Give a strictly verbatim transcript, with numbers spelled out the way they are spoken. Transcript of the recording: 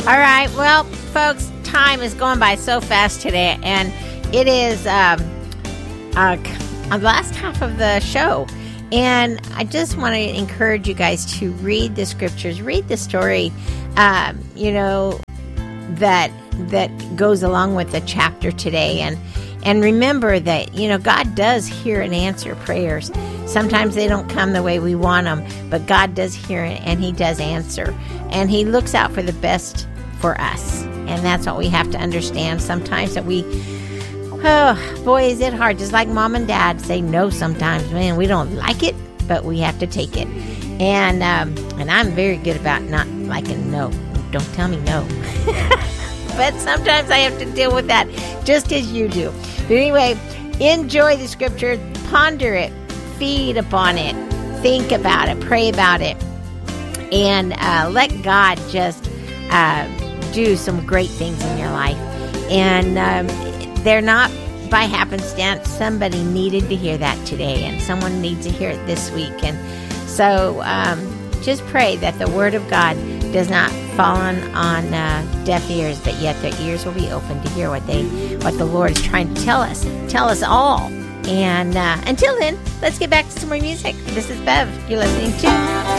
All right. Well, folks, time is going by so fast today, and it is um, uh, the last half of the show. And I just want to encourage you guys to read the scriptures, read the story, um, you know, that that goes along with the chapter today. And and remember that, you know, God does hear and answer prayers. Sometimes they don't come the way we want them, but God does hear it, and He does answer. And He looks out for the best for us. And that's what we have to understand sometimes, that we, oh, boy, is it hard. Just like mom and dad say no sometimes. Man, we don't like it, but we have to take it. And um, and I'm very good about not liking no. Don't tell me no. But sometimes I have to deal with that, just as you do. But anyway, enjoy the scripture, ponder it, feed upon it, think about it, pray about it, and uh, let God just uh, do some great things in your life. And um, they're not by happenstance. Somebody needed to hear that today, and someone needs to hear it this week. And so um, just pray that the Word of God does not fall on, on uh, deaf ears, but yet their ears will be open to hear what they, what the Lord is trying to tell us, tell us all. And uh, until then, let's get back to some more music. This is Bev. You're listening to